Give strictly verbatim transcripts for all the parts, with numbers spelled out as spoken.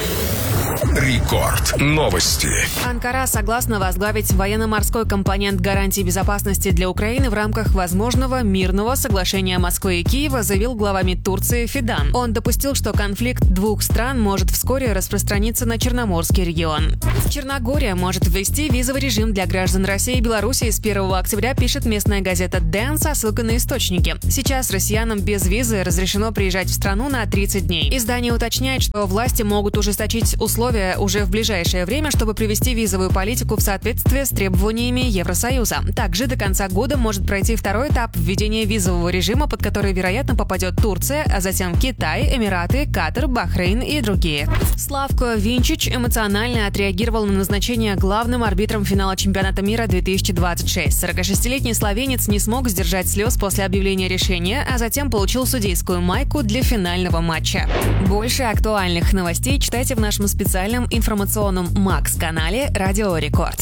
Рекорд. Новости. Анкара согласна возглавить военно-морской компонент гарантий безопасности для Украины в рамках возможного мирного соглашения Москвы и Киева, заявил глава МИД Турции Фидан. Он допустил, что конфликт двух стран может вскоре распространиться на Черноморский регион. Черногория может ввести визовый режим для граждан России и Беларуси с первого октября, пишет местная газета «Дэн» со ссылкой на источники. Сейчас россиянам без визы разрешено приезжать в страну на тридцать дней. Издание уточняет, что власти могут ужесточить условия уже в ближайшее время, чтобы привести визовую политику в соответствие с требованиями Евросоюза. Также до конца года может пройти второй этап введения визового режима, под который, вероятно, попадет Турция, а затем Китай, Эмираты, Катар, Бахрейн и другие. Славко Винчич эмоционально отреагировал на назначение главным арбитром финала чемпионата мира две тысячи двадцать шесть. сорокашестилетний словенец не смог сдержать слез после объявления решения, а затем получил судейскую майку для финального матча. Больше актуальных новостей читайте в нашем специальном информационном Макс-канале «Радио Рекорд».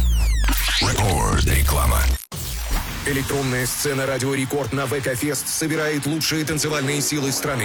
Рекорд. Реклама. Электронная сцена «Радио Рекорд» на ВК-фест собирает лучшие танцевальные силы страны.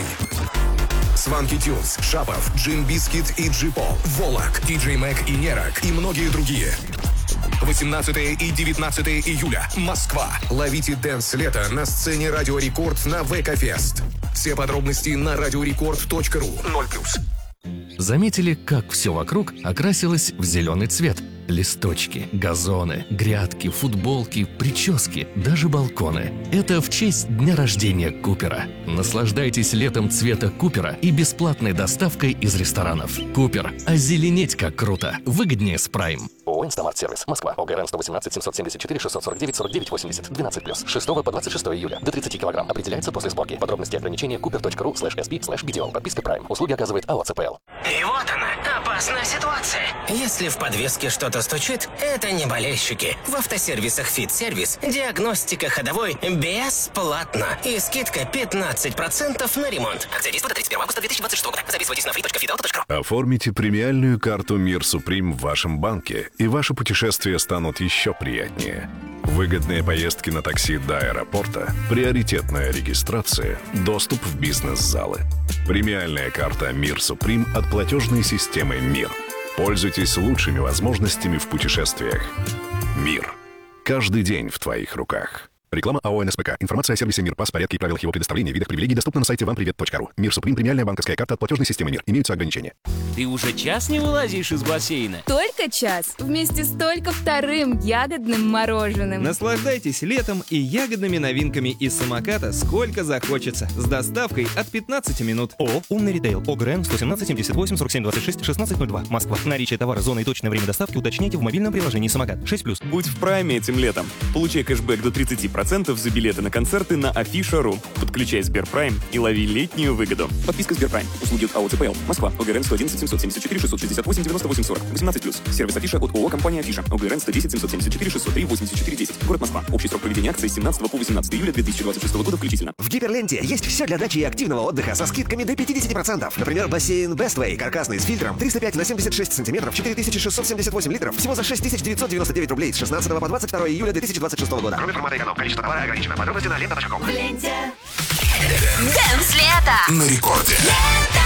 Сванки Тюнс, Шапов, Джин Бискит и Джипо, Волок, Диджей Мэг и Нерак и многие другие. восемнадцатого и девятнадцатого июля. Москва. Ловите дэнс лето на сцене «Радио Рекорд» на ВК-фест. Все подробности на радиорекорд точка ру. ноль плюс. Заметили, как все вокруг окрасилось в зеленый цвет? Листочки, газоны, грядки, футболки, прически, даже балконы. Это в честь дня рождения Купера. Наслаждайтесь летом цвета Купера и бесплатной доставкой из ресторанов. Купер. Озеленеть как круто. Выгоднее с Прайм. ООО «Инстамарт-сервис». Москва. ОГРН сто восемнадцать семьсот семьдесят четыре шестьсот сорок девять сорок девять восемьдесят. двенадцать плюс. шестого по двадцать шестое июля. До тридцати килограмм. Определяется после сборки. Подробности и ограничения купер точка ру слэш эс пи слэш би ди о. Подписка Прайм. Услуги оказывает АО ЦПЛ. И вот она, опасная ситуация. Если в подвеске что-то стучит, это не болельщики. В автосервисах «Фит-сервис» диагностика ходовой бесплатно. И скидка пятнадцать процентов на ремонт. Акция действует до тридцать первого августа две тысячи двадцать шестого года. Записывайтесь на фри точка фит авто точка ру. Оформите премиальную карту «Мир Суприм» в вашем банке, и ваши путешествия станут еще приятнее. Выгодные поездки на такси до аэропорта, приоритетная регистрация, доступ в бизнес-залы. Премиальная карта «Мир Суприм» от платежной системы «Мир». Пользуйтесь лучшими возможностями в путешествиях. «Мир». Каждый день в твоих руках. Реклама АО «НСПК». Информация о сервисе «Мир Пас», порядке и правилах его предоставления, видах привилегий доступна на сайте вам привет точка ру. «Мир Суприм» — премиальная банковская карта от платежной системы «Мир». Имеются ограничения. Ты уже час не вылазишь из бассейна? Только час. Вместе с только вторым ягодным мороженым. Наслаждайтесь летом и ягодными новинками из самоката сколько захочется. С доставкой от пятнадцати минут. ООО «Умный ритейл». ОГРН сто семнадцать семьдесят восемь сорок семь двадцать шесть шестнадцать ноль два. Москва. Наличие товара, зона и точное время доставки уточняйте в мобильном приложении «Самокат». шесть плюс. Будь в прайме этим летом. Получай кэшбэк до тридцати процентов за билеты на концерты на афиша точка ру. Подключай Сберпрайм и лови летнюю выгоду. Подписка Сберпрайм. Услуги от АО ЦПЛ. Москва. ОГРН сто одиннадцать семьсот семьдесят четыре шестьсот шестьдесят восемь девяносто восемь сорок. восемнадцать плюс. Сервис Афиша от ООО «Компания Афиша». ОГРН сто десять семьсот семьдесят четыре шестьсот три восемьдесят четыре десять. Город Москва. Общий срок проведения акции с семнадцатого по восемнадцатое июля две тысячи двадцать шестого года включительно. В Гиперленте есть все для дачи и активного отдыха со скидками до пятидесяти процентов. Например, бассейн Bestway, каркасный с фильтром, триста пять на семьдесят шесть сантиметров, четыре тысячи шестьсот семьдесят восемь литров, всего за шесть тысяч девятьсот девяносто девять рублей с шестнадцатого по двадцать второе июля две тысячи двадцать шестого года. Кроме формата эконом, количество товара ограничено. Подробности на лента точка ком. Дэнс лето. На рекорде. Лето.